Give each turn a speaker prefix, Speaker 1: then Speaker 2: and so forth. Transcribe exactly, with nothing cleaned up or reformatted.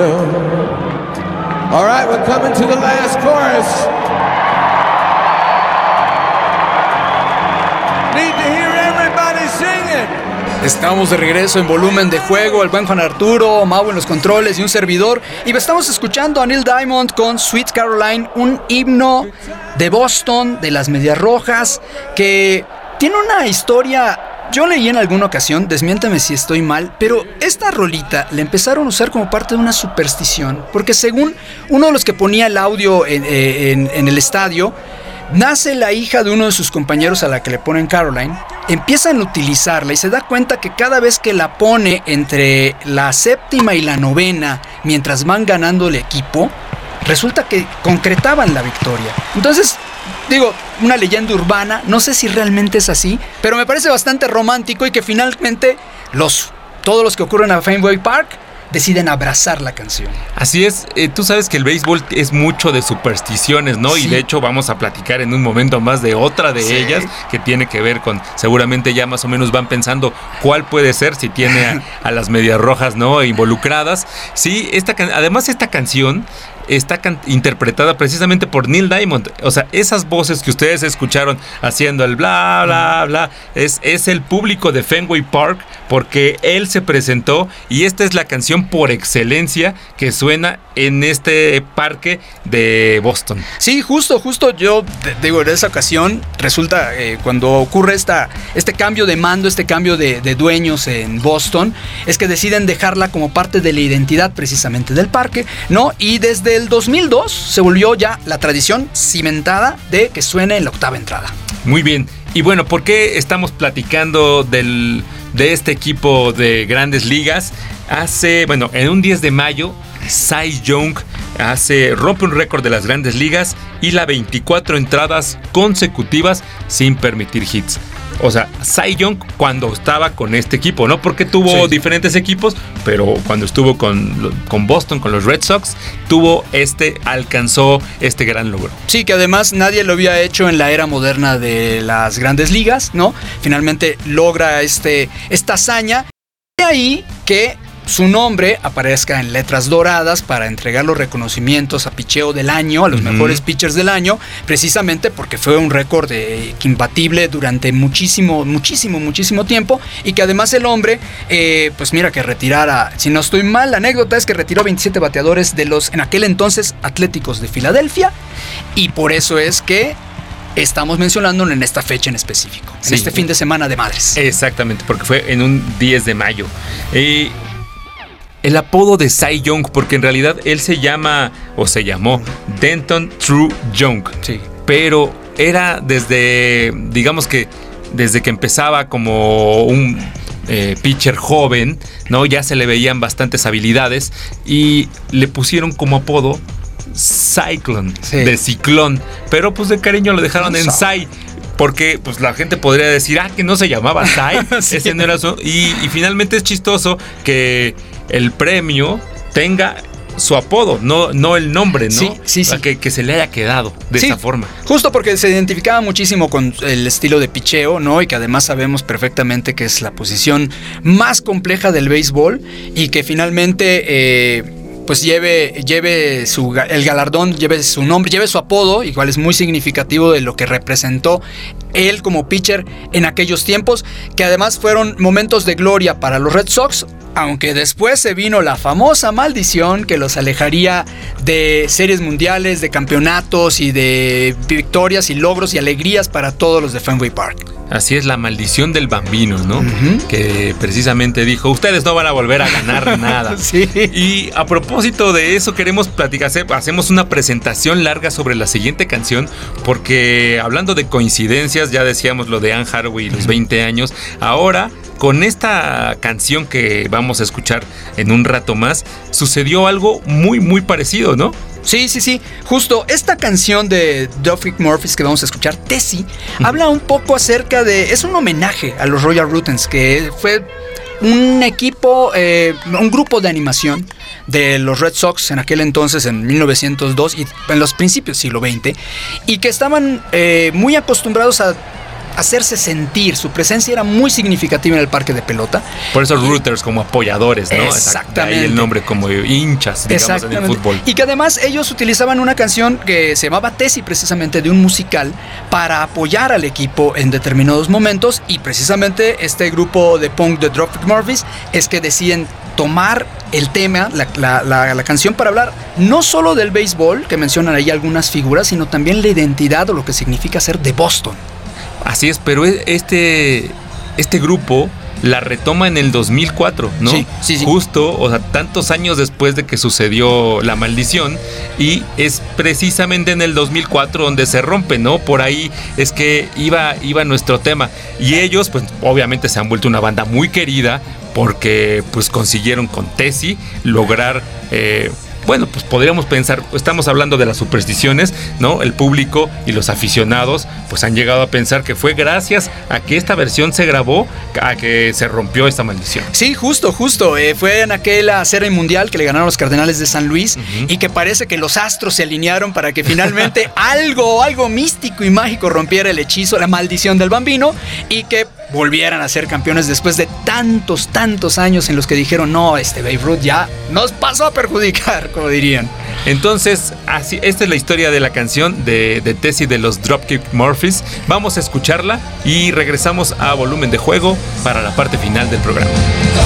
Speaker 1: All right, we're coming to the last chorus. Need to hear everybody singing.
Speaker 2: Estamos de regreso en Volumen de Juego, el buen Juan Arturo, Mau en los controles y un servidor. Y estamos escuchando a Neil Diamond con Sweet Caroline, un himno de Boston, de las Medias Rojas, que tiene una historia. Yo leí en alguna ocasión, desmiéntame si estoy mal, pero esta rolita la empezaron a usar como parte de una superstición, porque según uno de los que ponía el audio en, en, en el estadio, nace la hija de uno de sus compañeros a la que le ponen Caroline, empiezan a utilizarla y se da cuenta que cada vez que la pone entre la séptima y la novena, mientras van ganando el equipo, resulta que concretaban la victoria. Entonces, digo, una leyenda urbana, no sé si realmente es así, pero me parece bastante romántico y que finalmente los, todos los que ocurren a Fenway Park deciden abrazar la canción.
Speaker 3: Así es, eh, tú sabes que el béisbol es mucho de supersticiones, ¿no? Sí. Y de hecho vamos a platicar en un momento más de otra de sí. ellas, que tiene que ver con, seguramente ya más o menos van pensando cuál puede ser, si tiene a, a las Medias Rojas, ¿no? Involucradas. Sí, esta además esta canción está can- interpretada precisamente por Neil Diamond. O sea, esas voces que ustedes escucharon haciendo el bla, bla, bla, es, es el público de Fenway Park, porque él se presentó y esta es la canción por excelencia que suena en este parque de Boston.
Speaker 2: Sí, justo, justo yo digo, en esa ocasión resulta eh, cuando ocurre esta, este cambio de mando, este cambio de, de dueños en Boston, es que deciden dejarla como parte de la identidad precisamente del parque, ¿no? Y desde el dos mil dos se volvió ya la tradición cimentada de que suene en la octava entrada.
Speaker 3: Muy bien. Y bueno, ¿por qué estamos platicando del, de este equipo de Grandes Ligas? Hace, bueno, en un diez de mayo, Cy Young hace, rompe un récord de las Grandes Ligas y la veinticuatro entradas consecutivas sin permitir hits. O sea, Cy Young cuando estaba con este equipo, ¿no? Porque tuvo sí. diferentes equipos, pero cuando estuvo con, con Boston, con los Red Sox, tuvo este, alcanzó este gran logro.
Speaker 2: Sí, que además nadie lo había hecho en la era moderna de las Grandes Ligas, ¿no? Finalmente logra este, esta hazaña. De ahí que su nombre aparezca en letras doradas para entregar los reconocimientos a picheo del año, a los uh-huh. mejores pitchers del año, precisamente porque fue un récord eh, imbatible durante muchísimo, muchísimo, muchísimo tiempo, y que además el hombre, eh, pues mira, que retirara, si no estoy mal, la anécdota es que retiró veintisiete bateadores de los, en aquel entonces, Atléticos de Filadelfia, y por eso es que estamos mencionándolo en esta fecha en específico, en sí. este fin de semana de madres.
Speaker 3: Exactamente, porque fue en un diez de mayo. Eh, El apodo de Cy Young, porque en realidad él se llama, o se llamó, Denton True Young.
Speaker 2: Sí.
Speaker 3: Pero era desde, digamos que, desde que empezaba como un eh, pitcher joven, ¿no? Ya se le veían bastantes habilidades y le pusieron como apodo Cyclone, sí. de ciclón. Pero pues de cariño lo dejaron no en Cy. Porque pues la gente podría decir, ah, que no se llamaba Cy. sí. Ese no era su... y, y finalmente es chistoso que el premio tenga su apodo, no, no el nombre, ¿no?
Speaker 2: Sí, sí, sí.
Speaker 3: Que, que se le haya quedado de sí, esa forma.
Speaker 2: Justo porque se identificaba muchísimo con el estilo de picheo, ¿no? Y que además sabemos perfectamente que es la posición más compleja del béisbol y que finalmente... Eh, pues lleve, lleve su, el galardón, lleve su nombre, lleve su apodo, igual es muy significativo de lo que representó él como pitcher en aquellos tiempos, que además fueron momentos de gloria para los Red Sox, aunque después se vino la famosa maldición que los alejaría de series mundiales, de campeonatos y de victorias y logros y alegrías para todos los de Fenway Park.
Speaker 3: Así es, la maldición del Bambino, ¿no? Uh-huh. Que precisamente dijo, ustedes no van a volver a ganar nada.
Speaker 2: Sí.
Speaker 3: Y a propósito de eso, queremos platicar, hacemos una presentación larga sobre la siguiente canción, porque hablando de coincidencias, ya decíamos lo de Anne Hathaway y los veinte años, ahora... con esta canción que vamos a escuchar en un rato más, sucedió algo muy, muy parecido, ¿no?
Speaker 2: Sí, sí, sí. Justo esta canción de Duffy Murphys que vamos a escuchar, Tessie, uh-huh. habla un poco acerca de... Es un homenaje a los Royal Rutens, que fue un equipo, eh, un grupo de animación de los Red Sox en aquel entonces, en mil novecientos dos y en los principios del siglo veinte, y que estaban eh, muy acostumbrados a hacerse sentir. Su presencia era muy significativa en el parque de pelota.
Speaker 3: Por eso Rooters como apoyadores, ¿no?
Speaker 2: Exactamente.
Speaker 3: De ahí el nombre como hinchas, digamos, en el fútbol.
Speaker 2: Y que además ellos utilizaban una canción que se llamaba Tessie, precisamente de un musical, para apoyar al equipo en determinados momentos. Y precisamente este grupo de punk de Dropkick Murphys es que deciden tomar el tema, la, la, la, la canción, para hablar no solo del béisbol, que mencionan ahí algunas figuras, sino también la identidad o lo que significa ser de Boston.
Speaker 3: Así es, pero este, este grupo la retoma en el dos mil cuatro, ¿no?
Speaker 2: Sí, sí, sí.
Speaker 3: Justo, o sea, tantos años después de que sucedió la maldición, y es precisamente en el dos mil cuatro donde se rompe, ¿no? Por ahí es que iba, iba nuestro tema. Y ellos, pues, obviamente se han vuelto una banda muy querida porque, pues, consiguieron con Tessie lograr... Eh, Bueno, pues podríamos pensar, estamos hablando de las supersticiones, ¿no? El público y los aficionados pues han llegado a pensar que fue gracias a que esta versión se grabó a que se rompió esta maldición.
Speaker 2: Sí, justo, justo. Eh, fue en aquella serie mundial que le ganaron los Cardenales de San Luis, uh-huh. y que parece que los astros se alinearon para que finalmente algo, algo místico y mágico rompiera el hechizo, la maldición del Bambino, y que volvieran a ser campeones después de tantos, tantos años en los que dijeron, no, este Babe Ruth ya nos pasó a perjudicar, como dirían.
Speaker 3: Entonces, así, esta es la historia de la canción de, de Tessie de los Dropkick Murphys. Vamos a escucharla y regresamos a Volumen de Juego para la parte final del programa.